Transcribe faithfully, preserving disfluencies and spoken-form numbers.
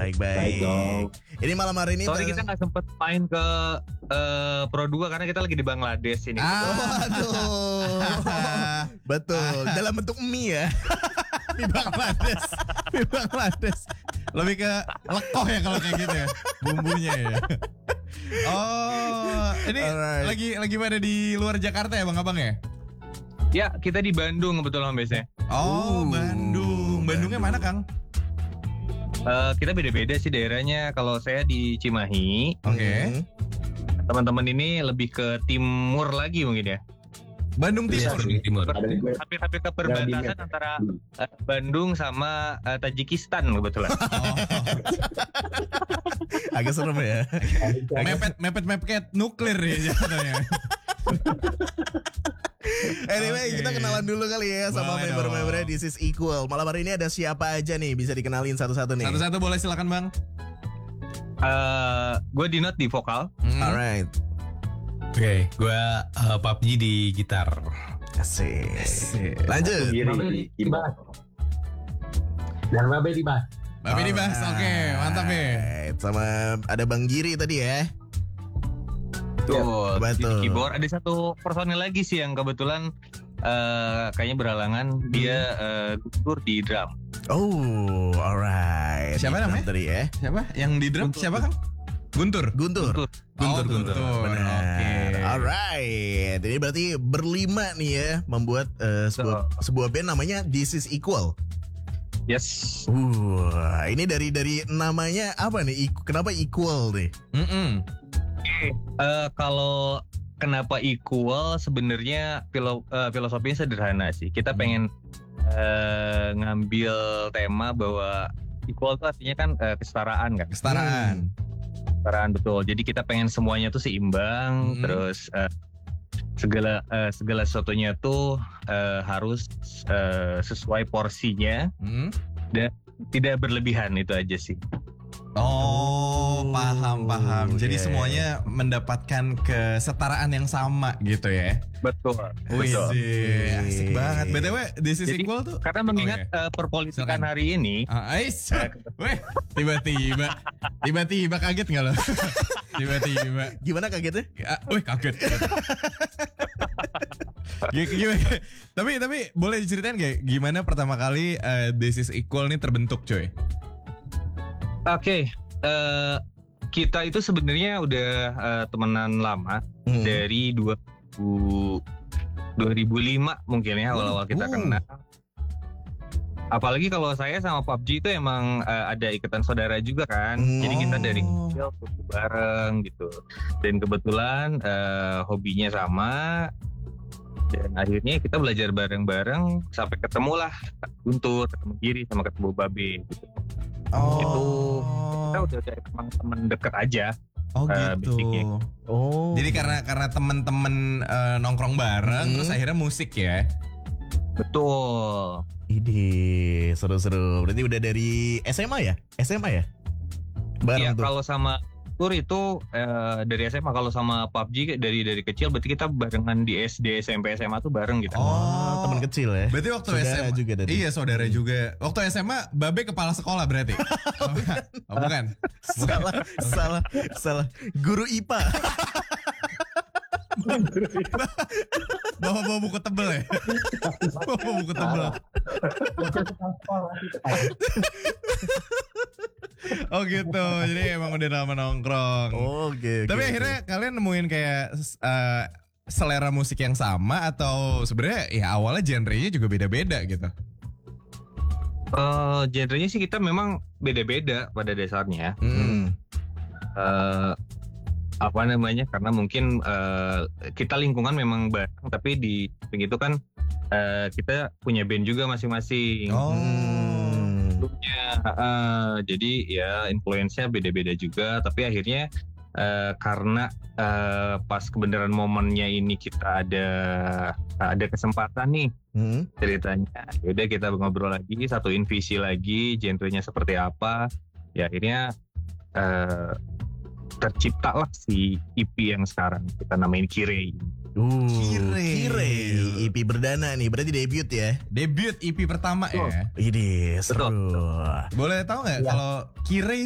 Baik-baik. Ini malam hari ini Sorry ter- kita nggak sempet main ke uh, Pro dua karena kita lagi di Bangladesh ini. Ah, waduh. Betul. Dalam bentuk mie ya. Di Bangladesh. Di Bangladesh. Lebih ke lekoh ya kalau kayak gitu ya. Bumbunya ya. Oh, ini Alright. lagi lagi pada di luar Jakarta ya Bang Abang ya? Ya kita di Bandung kebetulan biasanya. Oh, Uh, Bandung. Bandungnya mana Kang? Uh, kita beda-beda sih daerahnya. Kalau saya di Cimahi, Oke. Hmm. teman-teman ini lebih ke timur lagi mungkin ya. Bandung Iya, Timur. sih. Timur. Ada juga. Hampir-hampir ke perbatasan diingat. antara uh, Bandung sama uh, Tajikistan kebetulan. Oh. Agak serem ya. Mepet mepet mepet nuklir ya jatuhnya. Anyway, Oke. kita kenalan dulu kali ya sama Boleh member-membernya dong. This is Equal. Malam hari ini ada siapa aja nih? Bisa dikenalin satu-satu nih. Satu-satu boleh silakan Bang. Uh, gue di note di vokal. Hmm. Alright. Oke, gue uh, P U B G di gitar. Asik. Asik. Lanjut. Kiri, keyboard. Dan Babe di bass. Bapak ini Bas, oke mantap ya. Alright. Sama ada Bang Giri tadi ya. Tuh, betul. di keyboard ada satu personil lagi sih yang kebetulan uh, kayaknya berhalangan. Dia uh, gugur di drum. Oh, alright. Siapa Itu namanya? Tadi ya. Siapa? Yang di drum Guntur. siapa Kang? Guntur. Guntur. Guntur. Oh, Guntur. Benar. Oke. Alright. Ini berarti berlima nih ya membuat uh, sebuah sebuah band namanya This is Equal. Yes. Uh, ini dari dari namanya apa nih? Equ- Kenapa equal nih? Mm-mm. Uh, kalau kenapa equal sebenarnya filo, uh, filosofinya sederhana sih. Kita pengen uh, ngambil tema bahwa equal itu artinya kan uh, kesetaraan kan. Kesetaraan. Kesetaraan betul. Jadi kita pengen semuanya tuh seimbang. Hmm. Terus uh, segala uh, segala sesuatunya tuh uh, harus uh, sesuai porsinya Hmm. dan tidak berlebihan, itu aja sih. Oh, paham paham. Jadi yeah. semuanya mendapatkan kesetaraan yang sama gitu ya. Betul. Wih, Betul. asik banget. B T W, This is Jadi, Equal tuh. Karena mengingat uh, perpolitikan Silakan. hari ini, Ah, ais. Weh, tiba-tiba, tiba-tiba kaget nggak lo? Tiba-tiba. Gimana kagetnya? Ah, wih, kaget. G- gimana? Tapi tapi boleh diceritain gak gimana pertama kali uh, This is Equal nih terbentuk, coy? Oke, eh, kita itu sebenarnya udah eh, temenan lama Hmm. dari dua ribu lima mungkin ya awal-awal kita Uh. kenal. Apalagi kalau saya sama P U B G itu emang eh, ada ikatan saudara juga kan. Hmm. Jadi kita dari Oh. kecil kumpul bareng gitu. Dan kebetulan eh, hobinya sama. Dan akhirnya kita belajar bareng-bareng sampai ketemulah Guntur, ketemu Giri, sama ketemu Babe gitu. Oh. Itu kita udah kayak emang temen deket aja. Oh uh, gitu. basicnya. Oh. Jadi karena karena temen-temen uh, nongkrong bareng, Hmm. terus akhirnya musik ya. Betul. Ide seru-seru. Berarti udah dari S M A ya? S M A ya? Bareng Iya, tuh. kalau sama Tur itu eh, dari S M A, kalau sama P U B G dari dari kecil berarti kita barengan di S D, S M P, S M A tuh bareng gitu. Oh, teman kecil ya. Berarti waktu Saudara S M A juga tadi. Iya, saudara juga. Waktu S M A Babe kepala sekolah berarti. Oh, bukan. Oh, bukan. salah, salah, salah. Guru I P A. Bawa-bawa buku tebel ya. Bawa buku tebel. Oh gitu. Jadi emang udah lama nongkrong. Oh, oke. Tapi oke, akhirnya kalian nemuin kayak uh, selera musik yang sama atau sebenarnya ya awalnya genrenya juga beda-beda gitu. Eh, genrenya sih kita memang beda-beda pada dasarnya. oke. Hmm. Eh, apa namanya? Karena mungkin eh, kita lingkungan memang bareng, tapi di samping itu kan eh, kita punya band juga masing-masing. Oh. Hmm. Sebelumnya, eh, jadi ya influence-nya beda-beda juga, tapi akhirnya eh, karena eh, pas kebenaran momennya ini kita ada ada kesempatan nih Hmm. ceritanya, yaudah kita ngobrol lagi, satuin visi lagi, genrenya seperti apa, ya akhirnya eh, terciptalah si E P yang sekarang kita namain Kire. Uh, Kire. Kire. E P berdana nih, berarti debut ya. Debut E P pertama ya. Ini seru. Boleh tahu nggak Iya. kalau Kire